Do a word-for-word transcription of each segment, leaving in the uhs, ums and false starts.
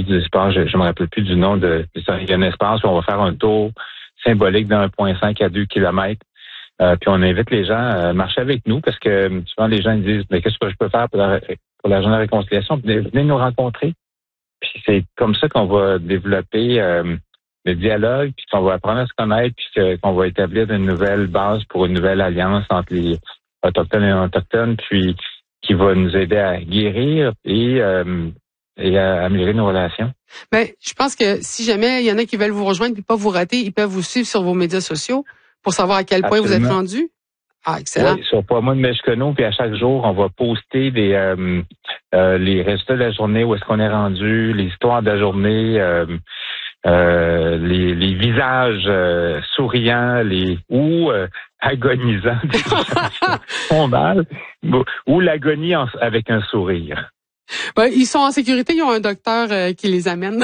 de l'espace, je ne me rappelle plus du nom de, il y a un espace où on va faire un tour symbolique d'un virgule cinq à deux kilomètres. Euh, puis on invite les gens à marcher avec nous parce que souvent les gens ils disent mais qu'est-ce que je peux faire pour la, pour la journée de réconciliation? Venez, venez nous rencontrer. Puis c'est comme ça qu'on va développer euh, le dialogue, puis qu'on va apprendre à se connaître, puis que, qu'on va établir une nouvelle base pour une nouvelle alliance entre les autochtones et les autochtones, puis qui va nous aider à guérir et, euh, et à améliorer nos relations. Ben, je pense que si jamais il y en a qui veulent vous rejoindre puis pas vous rater, ils peuvent vous suivre sur vos médias sociaux pour savoir à quel point Absolument. Vous êtes rendu. Ah, excellent. Oui, sur Pas moi de Meshkeno, puis à chaque jour, on va poster des euh, euh, les résultats de la journée, où est-ce qu'on est rendu, les histoires de la journée, euh, euh, les, les visages euh, souriants, les ou euh, agonisants, des gens qui font mal, ou l'agonie en, avec un sourire. Ben, ils sont en sécurité, ils ont un docteur euh, qui les amène.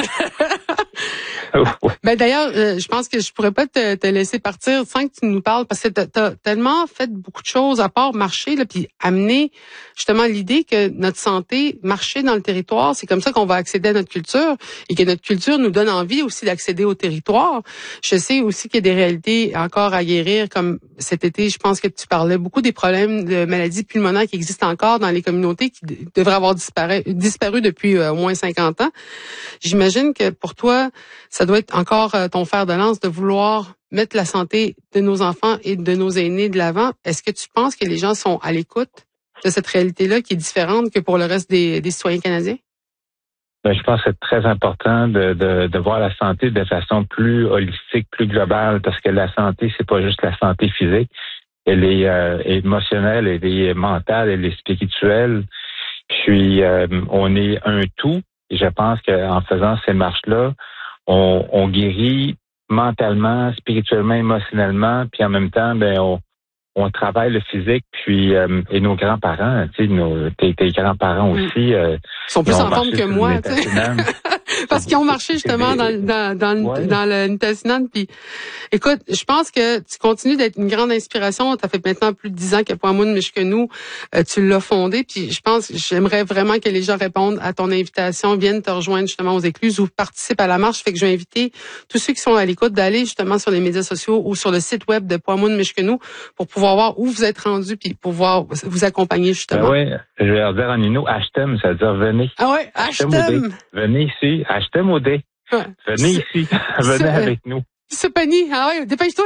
Ben d'ailleurs, euh, je pense que je pourrais pas te, te laisser partir sans que tu nous parles parce que t'as, t'as tellement fait beaucoup de choses à part marcher là, puis amener justement l'idée que notre santé, marcher dans le territoire, c'est comme ça qu'on va accéder à notre culture et que notre culture nous donne envie aussi d'accéder au territoire. Je sais aussi qu'il y a des réalités encore à guérir, comme cet été, je pense que tu parlais beaucoup des problèmes de maladies pulmonaires qui existent encore dans les communautés qui d- devraient avoir disparu, disparu depuis euh, au moins cinquante ans. J'imagine que pour toi, ça doit être encore euh, ton fer de lance de vouloir mettre la santé de nos enfants et de nos aînés de l'avant. Est-ce que tu penses que les gens sont à l'écoute de cette réalité-là qui est différente que pour le reste des, des citoyens canadiens? Ben, je pense que c'est très important de, de, de voir la santé de façon plus holistique, plus globale, parce que la santé, c'est pas juste la santé physique. Elle est euh, émotionnelle, elle est mentale, elle est spirituelle. Puis, euh, on est un tout. Et je pense qu'en faisant ces marches-là, on, on guérit mentalement, spirituellement, émotionnellement, puis en même temps, ben on, on travaille le physique, puis euh, et nos grands-parents, tu sais, nos tes, tes grands-parents aussi, euh, ils sont plus en forme que moi, tu sais. Parce qu'ils ont marché justement dans dans dans, ouais. dans le Nitassinan. Puis, écoute, je pense que tu continues d'être une grande inspiration. Ça fait maintenant plus de dix ans que Pas moi de Meshkeno, euh, tu l'as fondé. Puis, je pense, j'aimerais vraiment que les gens répondent à ton invitation, viennent te rejoindre justement aux écluses ou participent à la marche. Fait que je vais inviter tous ceux qui sont à l'écoute d'aller justement sur les médias sociaux ou sur le site web de Pas moi de Meshkeno pour pouvoir voir où vous êtes rendu puis pouvoir vous accompagner justement. Ben oui, je vais leur dire en Innu, Ashtem, ça veut dire venez. Ah ouais, Ashtem. Venez ici, Ashtem au dé. Ouais. Venez ici, venez c'est, avec nous. C'est Pani, ah ouais, dépêche-toi.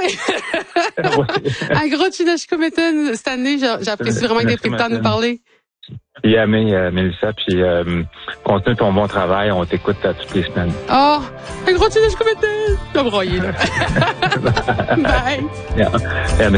Ouais. Un gros Chinashkumetan cette année, j'apprécie vraiment que tu aies pris le temps de nous parler. Puis Amé, euh, Mélissa, puis euh, continue ton bon travail, on t'écoute à toutes les semaines. Oh, un gros Chinashkumetan. T'as broyé, là. Bye. Yeah. Yeah, mais...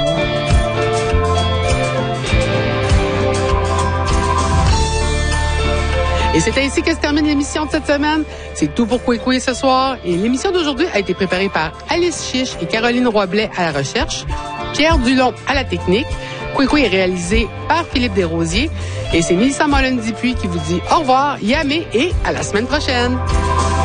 Et c'est ainsi que se termine l'émission de cette semaine. C'est tout pour Kwekwe ce soir. Et l'émission d'aujourd'hui a été préparée par Alice Chiche et Caroline Roy-Blais à la recherche, Pierre Dulon à la technique. Kwekwe est réalisé par Philippe Desrosiers. Et c'est Mélissa Mollen-Dupuis qui vous dit au revoir, yamé et à la semaine prochaine.